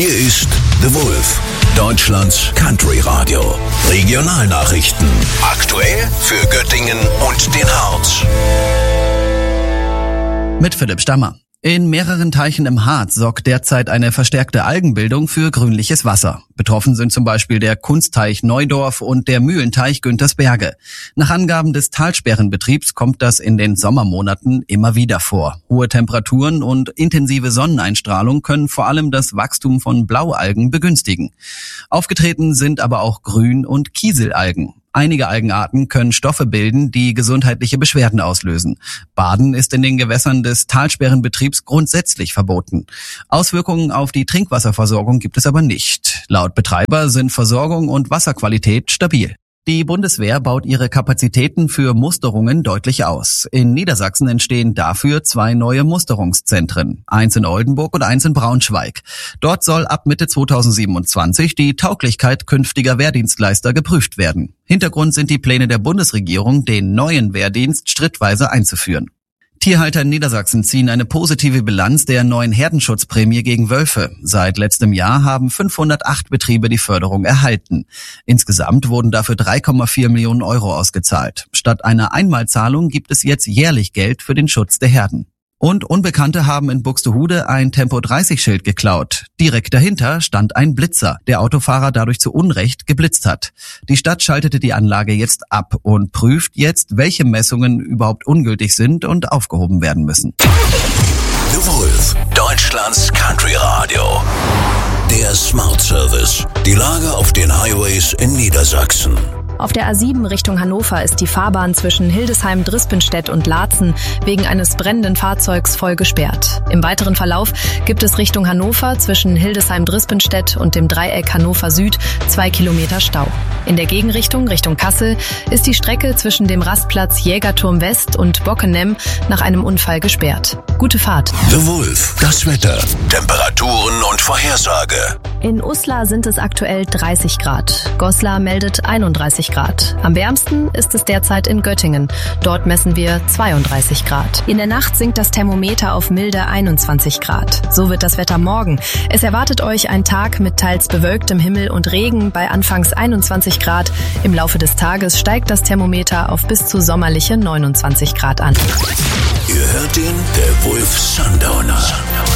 Hier ist The Wolf, Deutschlands Country Radio. Regionalnachrichten. Aktuell für Göttingen und den Harz. Mit Philipp Stammer. In mehreren Teichen im Harz sorgt derzeit eine verstärkte Algenbildung für grünliches Wasser. Betroffen sind zum Beispiel der Kunstteich Neudorf und der Mühlenteich Güntersberge. Nach Angaben des Talsperrenbetriebs kommt das in den Sommermonaten immer wieder vor. Hohe Temperaturen und intensive Sonneneinstrahlung können vor allem das Wachstum von Blaualgen begünstigen. Aufgetreten sind aber auch Grün- und Kieselalgen. Einige Algenarten können Stoffe bilden, die gesundheitliche Beschwerden auslösen. Baden ist in den Gewässern des Talsperrenbetriebs grundsätzlich verboten. Auswirkungen auf die Trinkwasserversorgung gibt es aber nicht. Laut Betreiber sind Versorgung und Wasserqualität stabil. Die Bundeswehr baut ihre Kapazitäten für Musterungen deutlich aus. In Niedersachsen entstehen dafür 2 neue Musterungszentren, eins in Oldenburg und eins in Braunschweig. Dort soll ab Mitte 2027 die Tauglichkeit künftiger Wehrdienstleister geprüft werden. Hintergrund sind die Pläne der Bundesregierung, den neuen Wehrdienst schrittweise einzuführen. Tierhalter in Niedersachsen ziehen eine positive Bilanz der neuen Herdenschutzprämie gegen Wölfe. Seit letztem Jahr haben 508 Betriebe die Förderung erhalten. Insgesamt wurden dafür 3,4 Millionen Euro ausgezahlt. Statt einer Einmalzahlung gibt es jetzt jährlich Geld für den Schutz der Herden. Und Unbekannte haben in Buxtehude ein Tempo-30-Schild geklaut. Direkt dahinter stand ein Blitzer, der Autofahrer dadurch zu Unrecht geblitzt hat. Die Stadt schaltete die Anlage jetzt ab und prüft jetzt, welche Messungen überhaupt ungültig sind und aufgehoben werden müssen. The Wolf, Deutschlands Country Radio. Der Smart Service. Die Lage auf den Highways in Niedersachsen. Auf der A7 Richtung Hannover ist die Fahrbahn zwischen Hildesheim-Drispinstedt und Laatzen wegen eines brennenden Fahrzeugs voll gesperrt. Im weiteren Verlauf gibt es Richtung Hannover zwischen Hildesheim-Drispinstedt und dem Dreieck Hannover Süd 2 Kilometer Stau. In der Gegenrichtung Richtung Kassel ist die Strecke zwischen dem Rastplatz Jägerturm West und Bockenem nach einem Unfall gesperrt. Gute Fahrt. The Wolf, das Wetter, Temperaturen und Vorhersage. In Uslar sind es aktuell 30 Grad. Goslar meldet 31 Grad. Am wärmsten ist es derzeit in Göttingen. Dort messen wir 32 Grad. In der Nacht sinkt das Thermometer auf milde 21 Grad. So wird das Wetter morgen. Es erwartet euch ein Tag mit teils bewölktem Himmel und Regen bei anfangs 21 Grad. Im Laufe des Tages steigt das Thermometer auf bis zu sommerliche 29 Grad an. Ihr hört ihn, der Wolf Sundowner.